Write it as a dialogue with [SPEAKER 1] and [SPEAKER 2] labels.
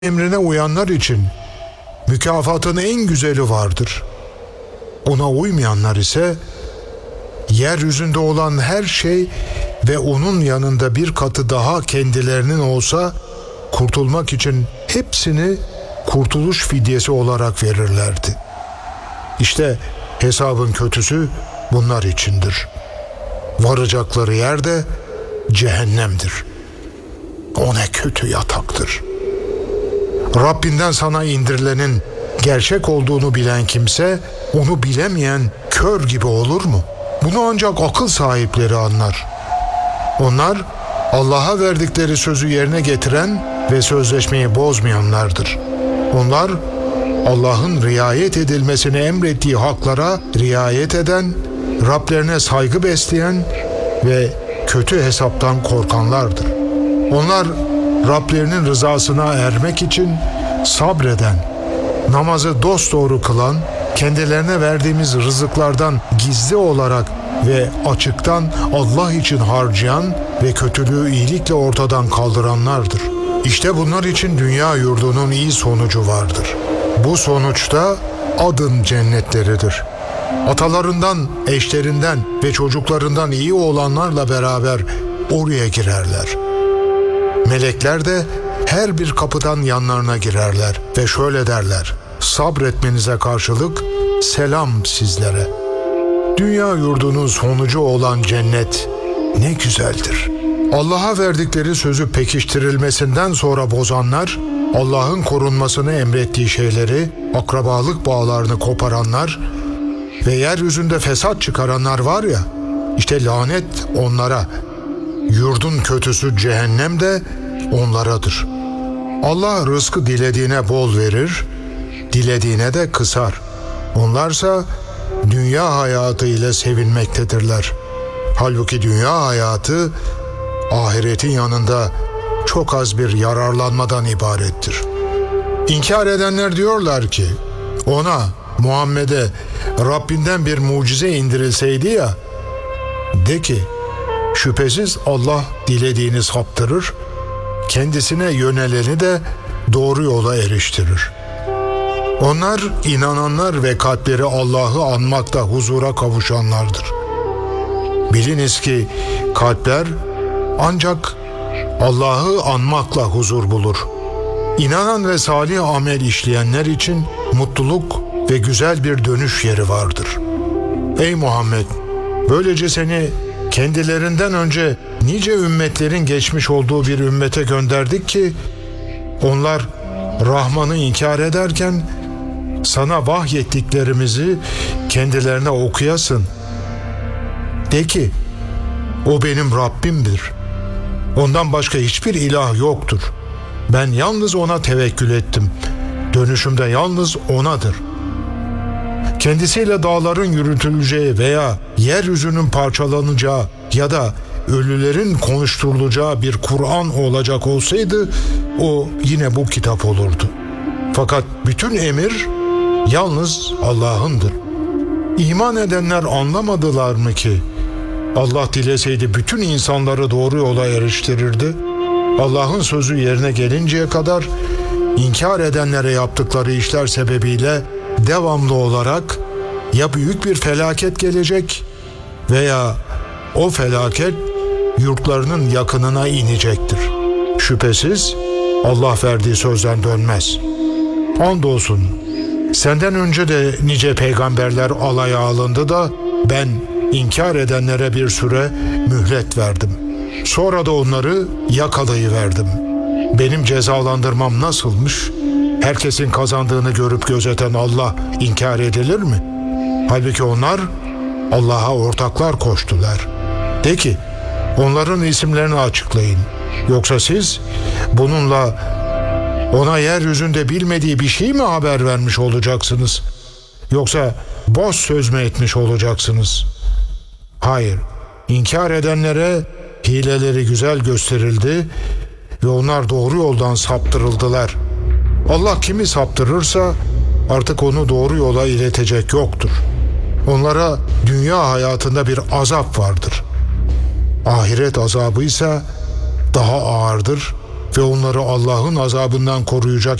[SPEAKER 1] emrine uyanlar için mükafatın en güzeli vardır. Ona uymayanlar ise yeryüzünde olan her şey ve onun yanında bir katı daha kendilerinin olsa kurtulmak için hepsini kurtuluş fidyesi olarak verirlerdi. İşte hesabın kötüsü bunlar içindir. Varacakları yer de cehennemdir. O ne kötü yataktır. Rabbinden sana indirilenin gerçek olduğunu bilen kimse onu bilemeyen kör gibi olur mu? Bunu ancak akıl sahipleri anlar. Onlar Allah'a verdikleri sözü yerine getiren ve sözleşmeyi bozmayanlardır. Onlar Allah'ın riayet edilmesini emrettiği haklara riayet eden, Rablerine saygı besleyen ve kötü hesaptan korkanlardır. Onlar Rablerinin rızasına ermek için sabreden, namazı dosdoğru kılan, kendilerine verdiğimiz rızıklardan gizli olarak ve açıktan Allah için harcayan ve kötülüğü iyilikle ortadan kaldıranlardır. İşte bunlar için dünya yurdunun iyi sonucu vardır. Bu sonuçta adın cennetleridir. Atalarından, eşlerinden ve çocuklarından iyi olanlarla beraber oraya girerler. Melekler de her bir kapıdan yanlarına girerler ve şöyle derler: sabretmenize karşılık selam sizlere. Dünya yurdunun sonucu olan cennet ne güzeldir. Allah'a verdikleri sözü pekiştirilmesinden sonra bozanlar, Allah'ın korunmasını emrettiği şeyleri, akrabalık bağlarını koparanlar ve yeryüzünde fesat çıkaranlar var ya, işte lanet onlara. Yurdun kötüsü cehennem de onlaradır. Allah rızkı dilediğine bol verir, dilediğine de kısar. Onlarsa dünya hayatı ile sevinmektedirler. Halbuki dünya hayatı ahiretin yanında çok az bir yararlanmadan ibarettir. İnkar edenler diyorlar ki, ona, Muhammed'e Rabbinden bir mucize indirilseydi ya, de ki, şüphesiz Allah dilediğini saptırır, kendisine yöneleni de doğru yola eriştirir. Onlar inananlar ve kalpleri Allah'ı anmakta huzura kavuşanlardır. Biliniz ki kalpler ancak Allah'ı anmakla huzur bulur. İnanan ve salih amel işleyenler için mutluluk ve güzel bir dönüş yeri vardır. Ey Muhammed! Böylece seni kendilerinden önce nice ümmetlerin geçmiş olduğu bir ümmete gönderdik ki onlar Rahman'ı inkar ederken sana vahyettiklerimizi kendilerine okuyasın. De ki, o benim Rabbimdir. Ondan başka hiçbir ilah yoktur. Ben yalnız ona tevekkül ettim. Dönüşüm de yalnız onadır. Kendisiyle dağların yürütüleceği veya yeryüzünün parçalanacağı ya da ölülerin konuşturulacağı bir Kur'an olacak olsaydı o yine bu kitap olurdu. Fakat bütün emir yalnız Allah'ındır. İman edenler anlamadılar mı ki Allah dileseydi bütün insanları doğru yola eriştirirdi? Allah'ın sözü yerine gelinceye kadar inkar edenlere yaptıkları işler sebebiyle devamlı olarak ya büyük bir felaket gelecek veya o felaket yurtlarının yakınına inecektir. Şüphesiz Allah verdiği sözden dönmez. Andolsun senden önce de nice peygamberler alaya alındı da ben inkar edenlere bir süre mühlet verdim. Sonra da onları yakalayıverdim. Benim cezalandırmam nasılmış? Herkesin kazandığını görüp gözeten Allah inkar edilir mi? Halbuki onlar Allah'a ortaklar koştular. De ki, onların isimlerini açıklayın. Yoksa siz bununla ona yeryüzünde bilmediği bir şey mi haber vermiş olacaksınız? Yoksa boş söz mü etmiş olacaksınız? Hayır, inkar edenlere hileleri güzel gösterildi ve onlar doğru yoldan saptırıldılar. Allah kimi saptırırsa artık onu doğru yola iletecek yoktur. Onlara dünya hayatında bir azap vardır. Ahiret azabı ise daha ağırdır ve onları Allah'ın azabından koruyacak